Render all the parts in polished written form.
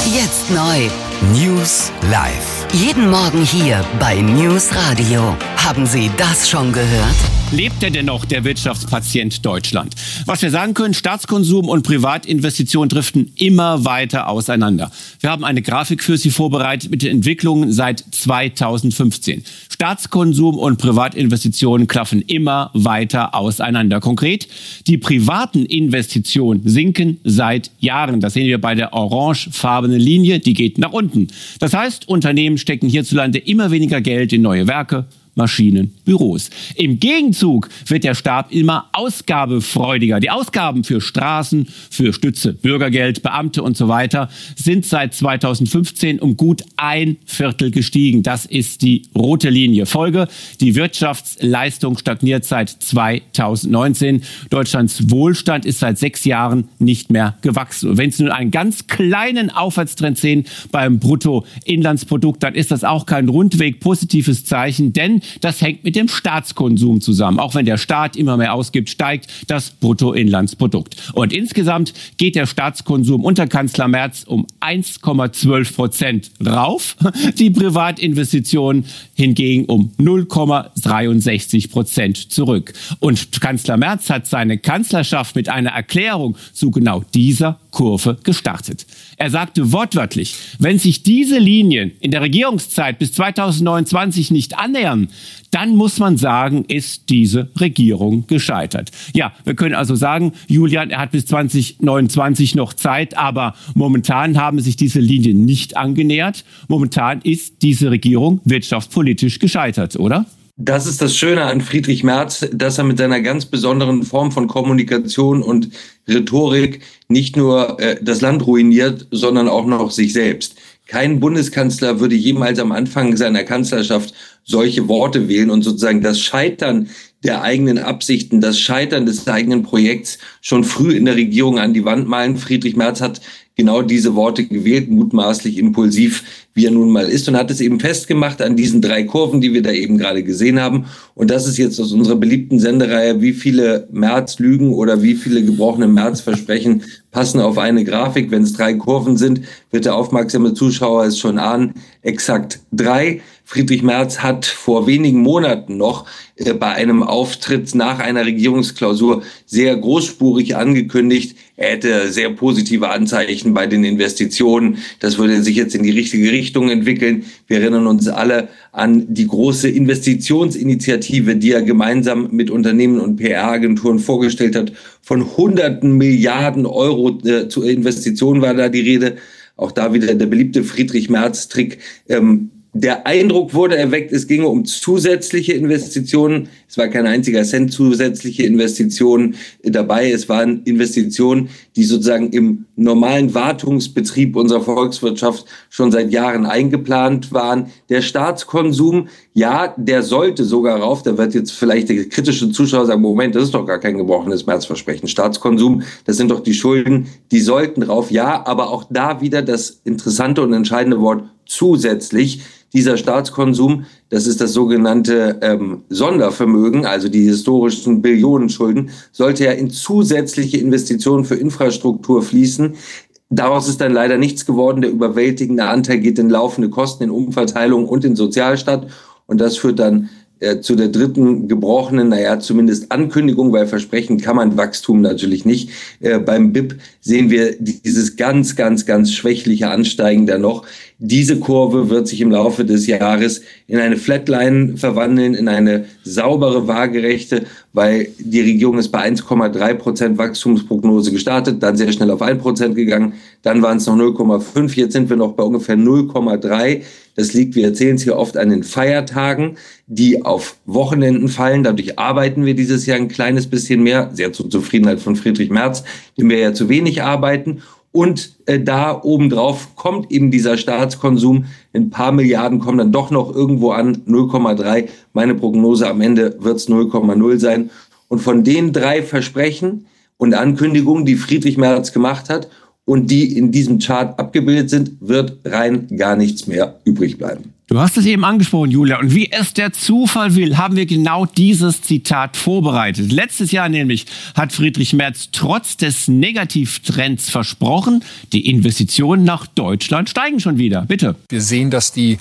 Jetzt neu. News live. Jeden Morgen hier bei News Radio. Haben Sie das schon gehört? Lebt er denn noch, der Wirtschaftspatient Deutschland? Was wir sagen können, Staatskonsum und Privatinvestitionen driften immer weiter auseinander. Wir haben eine Grafik für Sie vorbereitet mit den Entwicklungen seit 2015. Staatskonsum und Privatinvestitionen klaffen immer weiter auseinander. Konkret, die privaten Investitionen sinken seit Jahren. Das sehen wir bei der orangefarbenen Linie, die geht nach unten. Das heißt, Unternehmen stecken hierzulande immer weniger Geld in neue Werke, Maschinen, Büros. Im Gegenzug wird der Staat immer ausgabefreudiger. Die Ausgaben für Straßen, für Stütze, Bürgergeld, Beamte und so weiter sind seit 2015 um gut 1/4 gestiegen. Das ist die rote Linie. Folge, die Wirtschaftsleistung stagniert seit 2019. Deutschlands Wohlstand ist seit 6 Jahren nicht mehr gewachsen. Und wenn Sie nun einen ganz kleinen Aufwärtstrend sehen beim Bruttoinlandsprodukt, dann ist das auch kein rundweg positives Zeichen, denn das hängt mit dem Staatskonsum zusammen. Auch wenn der Staat immer mehr ausgibt, steigt das Bruttoinlandsprodukt. Und insgesamt geht der Staatskonsum unter Kanzler Merz um 1,12% rauf. Die Privatinvestitionen hingegen um 0,63% zurück. Und Kanzler Merz hat seine Kanzlerschaft mit einer Erklärung zu genau dieser Kurve gestartet. Er sagte wortwörtlich, wenn sich diese Linien in der Regierungszeit bis 2029 nicht annähern, dann muss man sagen, ist diese Regierung gescheitert. Ja, wir können also sagen, Julian, er hat bis 2029 noch Zeit, aber momentan haben sich diese Linien nicht angenähert. Momentan ist diese Regierung wirtschaftspolitisch gescheitert, oder? Das ist das Schöne an Friedrich Merz, dass er mit seiner ganz besonderen Form von Kommunikation und Rhetorik nicht nur das Land ruiniert, sondern auch noch sich selbst. Kein Bundeskanzler würde jemals am Anfang seiner Kanzlerschaft solche Worte wählen und sozusagen das Scheitern der eigenen Absichten, das Scheitern des eigenen Projekts schon früh in der Regierung an die Wand malen. Friedrich Merz hat genau diese Worte gewählt, mutmaßlich impulsiv, wie er nun mal ist, und hat es eben festgemacht an diesen 3 Kurven, die wir da eben gerade gesehen haben. Und das ist jetzt aus unserer beliebten Sendereihe, wie viele Merz-Lügen oder wie viele gebrochene Merz-Versprechen passen auf eine Grafik. Wenn es 3 Kurven sind, wird der aufmerksame Zuschauer es schon ahnen, exakt 3. Friedrich Merz hat vor wenigen Monaten noch bei einem Auftritt nach einer Regierungsklausur sehr großspurig angekündigt, er hätte sehr positive Anzeichen bei den Investitionen. Das würde sich jetzt in die richtige Richtung entwickeln. Wir erinnern uns alle an die große Investitionsinitiative, die er gemeinsam mit Unternehmen und PR-Agenturen vorgestellt hat. Von Hunderten Milliarden Euro zu Investitionen war da die Rede. Auch da wieder der beliebte Friedrich Merz-Trick. Der Eindruck wurde erweckt, es ginge um zusätzliche Investitionen. Es war kein einziger Cent zusätzliche Investitionen dabei. Es waren Investitionen, die sozusagen im normalen Wartungsbetrieb unserer Volkswirtschaft schon seit Jahren eingeplant waren. Der Staatskonsum, ja, der sollte sogar rauf. Da wird jetzt vielleicht der kritische Zuschauer sagen, Moment, das ist doch gar kein gebrochenes Märzversprechen. Staatskonsum, das sind doch die Schulden, die sollten rauf. Ja, aber auch da wieder das interessante und entscheidende Wort zusätzlich. Dieser Staatskonsum, das ist das sogenannte Sondervermögen, also die historischen Billionenschulden, sollte ja in zusätzliche Investitionen für Infrastruktur fließen. Daraus ist dann leider nichts geworden. Der überwältigende Anteil geht in laufende Kosten, in Umverteilung und in Sozialstaat. Und das führt dann zu der dritten gebrochenen, zumindest Ankündigung, weil versprechen kann man Wachstum natürlich nicht. Beim BIP sehen wir dieses ganz, ganz, ganz schwächliche Ansteigen da noch. Diese Kurve wird sich im Laufe des Jahres in eine Flatline verwandeln, in eine saubere, waagerechte, weil die Regierung ist bei 1,3% Wachstumsprognose gestartet, dann sehr schnell auf 1% gegangen, dann waren es noch 0,5, jetzt sind wir noch bei ungefähr 0,3. Das liegt, wir erzählen es hier oft, an den Feiertagen, die auf Wochenenden fallen. Dadurch arbeiten wir dieses Jahr ein kleines bisschen mehr, sehr zur Zufriedenheit von Friedrich Merz, dem wir ja zu wenig arbeiten. Und da obendrauf kommt eben dieser Staatskonsum. Ein paar Milliarden kommen dann doch noch irgendwo an, 0,3. Meine Prognose, am Ende wird es 0,0 sein. Und von den 3 Versprechen und Ankündigungen, die Friedrich Merz gemacht hat und die in diesem Chart abgebildet sind, wird rein gar nichts mehr übrig bleiben. Du hast es eben angesprochen, Julia. Und wie es der Zufall will, haben wir genau dieses Zitat vorbereitet. Letztes Jahr nämlich hat Friedrich Merz trotz des Negativtrends versprochen, die Investitionen nach Deutschland steigen schon wieder. Bitte. Wir sehen, dass die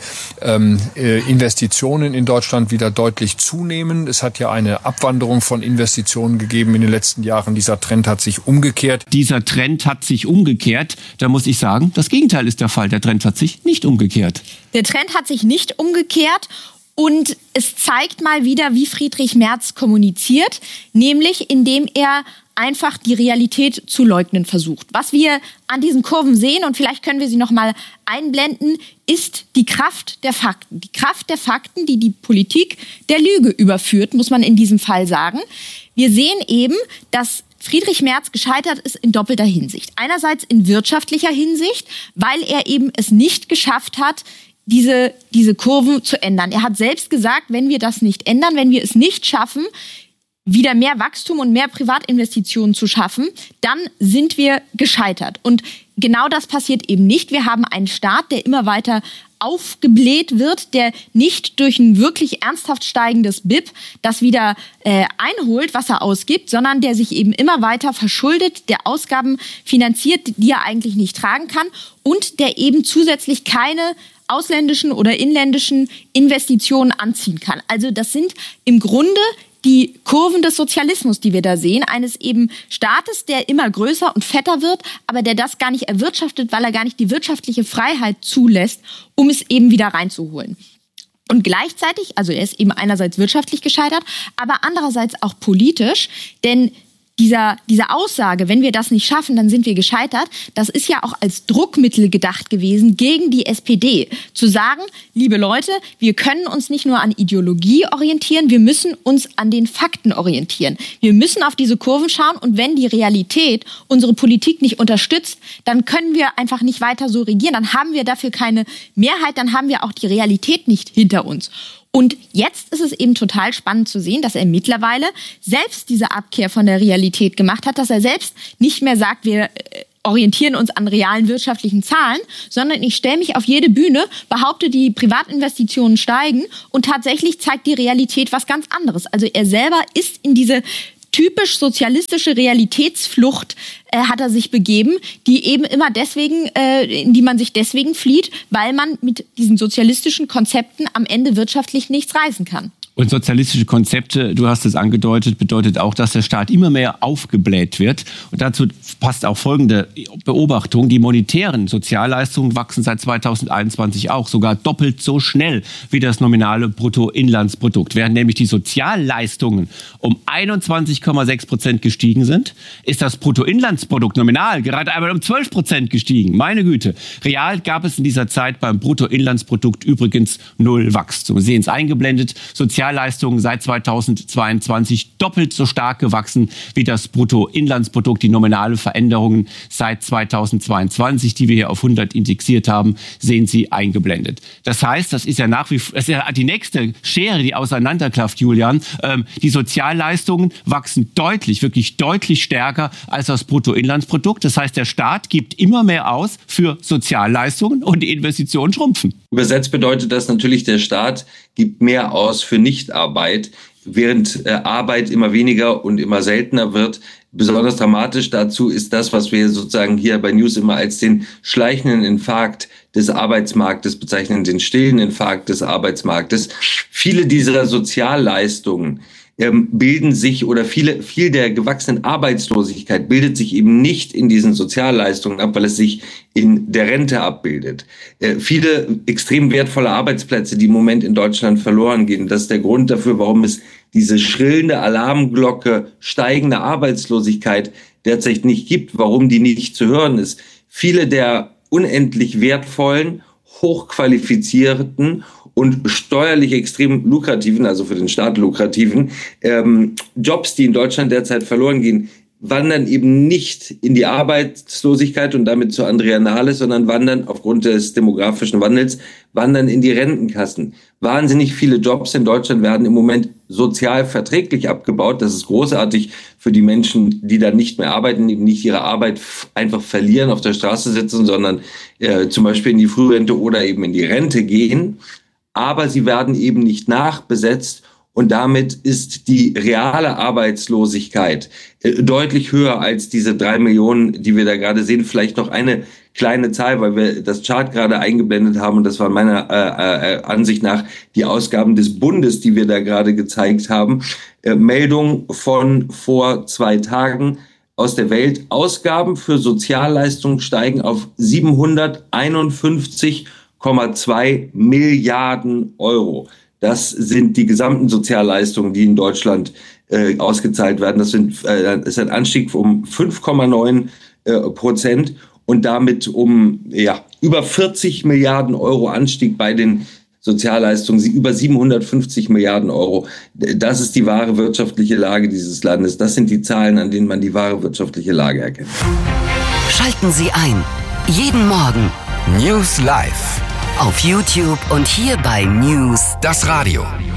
Investitionen in Deutschland wieder deutlich zunehmen. Es hat ja eine Abwanderung von Investitionen gegeben in den letzten Jahren. Dieser Trend hat sich umgekehrt. Dieser Trend hat sich umgekehrt. Da muss ich sagen, das Gegenteil ist der Fall. Der Trend hat sich nicht umgekehrt. Der Trend hat sich nicht umgekehrt und es zeigt mal wieder, wie Friedrich Merz kommuniziert, nämlich indem er einfach die Realität zu leugnen versucht. Was wir an diesen Kurven sehen, und vielleicht können wir sie noch mal einblenden, ist die Kraft der Fakten. Die Kraft der Fakten, die die Politik der Lüge überführt, muss man in diesem Fall sagen. Wir sehen eben, dass Friedrich Merz gescheitert ist in doppelter Hinsicht. Einerseits in wirtschaftlicher Hinsicht, weil er eben es nicht geschafft hat, diese Kurven zu ändern. Er hat selbst gesagt, wenn wir das nicht ändern, wenn wir es nicht schaffen, wieder mehr Wachstum und mehr Privatinvestitionen zu schaffen, dann sind wir gescheitert. Und genau das passiert eben nicht. Wir haben einen Staat, der immer weiter aufgebläht wird, der nicht durch ein wirklich ernsthaft steigendes BIP das wieder einholt, was er ausgibt, sondern der sich eben immer weiter verschuldet, der Ausgaben finanziert, die er eigentlich nicht tragen kann und der eben zusätzlich keine ausländischen oder inländischen Investitionen anziehen kann. Also das sind im Grunde die Kurven des Sozialismus, die wir da sehen, eines eben Staates, der immer größer und fetter wird, aber der das gar nicht erwirtschaftet, weil er gar nicht die wirtschaftliche Freiheit zulässt, um es eben wieder reinzuholen. Und gleichzeitig, also er ist eben einerseits wirtschaftlich gescheitert, aber andererseits auch politisch, denn diese Aussage, wenn wir das nicht schaffen, dann sind wir gescheitert, das ist ja auch als Druckmittel gedacht gewesen gegen die SPD. Zu sagen, liebe Leute, wir können uns nicht nur an Ideologie orientieren, wir müssen uns an den Fakten orientieren. Wir müssen auf diese Kurven schauen und wenn die Realität unsere Politik nicht unterstützt, dann können wir einfach nicht weiter so regieren. Dann haben wir dafür keine Mehrheit, dann haben wir auch die Realität nicht hinter uns. Und jetzt ist es eben total spannend zu sehen, dass er mittlerweile selbst diese Abkehr von der Realität gemacht hat, dass er selbst nicht mehr sagt, wir orientieren uns an realen wirtschaftlichen Zahlen, sondern ich stelle mich auf jede Bühne, behaupte, die Privatinvestitionen steigen und tatsächlich zeigt die Realität was ganz anderes. Also er selber ist in diese typisch sozialistische Realitätsflucht hat er sich begeben, die eben immer deswegen, in die man sich deswegen flieht, weil man mit diesen sozialistischen Konzepten am Ende wirtschaftlich nichts reißen kann. Und sozialistische Konzepte, du hast es angedeutet, bedeutet auch, dass der Staat immer mehr aufgebläht wird. Und dazu passt auch folgende Beobachtung. Die monetären Sozialleistungen wachsen seit 2021 auch sogar doppelt so schnell wie das nominale Bruttoinlandsprodukt. Während nämlich die Sozialleistungen um 21,6% gestiegen sind, ist das Bruttoinlandsprodukt nominal gerade einmal um 12% gestiegen. Meine Güte. Real gab es in dieser Zeit beim Bruttoinlandsprodukt übrigens 0 Wachstum. Sie sehen es eingeblendet. Sozialleistungen seit 2022 doppelt so stark gewachsen wie das Bruttoinlandsprodukt. Die nominale Veränderungen seit 2022, die wir hier auf 100 indexiert haben, sehen Sie eingeblendet. Das heißt, das ist ja nach wie vor, das ist ja die nächste Schere, die auseinanderklafft, Julian. Die Sozialleistungen wachsen deutlich, wirklich deutlich stärker als das Bruttoinlandsprodukt. Das heißt, der Staat gibt immer mehr aus für Sozialleistungen und die Investitionen schrumpfen. Übersetzt bedeutet das natürlich, der Staat gibt mehr aus für Nichtarbeit, während Arbeit immer weniger und immer seltener wird. Besonders dramatisch dazu ist das, was wir sozusagen hier bei News immer als den schleichenden Infarkt des Arbeitsmarktes bezeichnen, den stillen Infarkt des Arbeitsmarktes. Viele dieser Sozialleistungen bilden sich oder viel der gewachsenen Arbeitslosigkeit bildet sich eben nicht in diesen Sozialleistungen ab, weil es sich in der Rente abbildet. Viele extrem wertvolle Arbeitsplätze, die im Moment in Deutschland verloren gehen. Das ist der Grund dafür, warum es diese schrillende Alarmglocke steigender Arbeitslosigkeit derzeit nicht gibt, warum die nicht zu hören ist. Viele der unendlich wertvollen, hochqualifizierten und steuerlich extrem lukrativen, also für den Staat lukrativen Jobs, die in Deutschland derzeit verloren gehen, wandern eben nicht in die Arbeitslosigkeit und damit zu Andrea Nahles, sondern wandern aufgrund des demografischen Wandels, wandern in die Rentenkassen. Wahnsinnig viele Jobs in Deutschland werden im Moment sozial verträglich abgebaut. Das ist großartig für die Menschen, die dann nicht mehr arbeiten, eben nicht ihre Arbeit einfach verlieren, auf der Straße sitzen, sondern zum Beispiel in die Frührente oder eben in die Rente gehen. aber sie werden eben nicht nachbesetzt. Und damit ist die reale Arbeitslosigkeit deutlich höher als diese 3 Millionen, die wir da gerade sehen. Vielleicht noch eine kleine Zahl, weil wir das Chart gerade eingeblendet haben. Und das waren meiner Ansicht nach die Ausgaben des Bundes, die wir da gerade gezeigt haben. Meldung von vor 2 Tagen aus der Welt. Ausgaben für Sozialleistungen steigen auf 751,2 Milliarden Euro. Das sind die gesamten Sozialleistungen, die in Deutschland ausgezahlt werden. Das ist ein Anstieg um 5,9% und damit um über 40 Milliarden Euro Anstieg bei den Sozialleistungen, über 750 Milliarden Euro. Das ist die wahre wirtschaftliche Lage dieses Landes. Das sind die Zahlen, an denen man die wahre wirtschaftliche Lage erkennt. Schalten Sie ein. Jeden Morgen. News Live. Auf YouTube und hier bei News. Das Radio.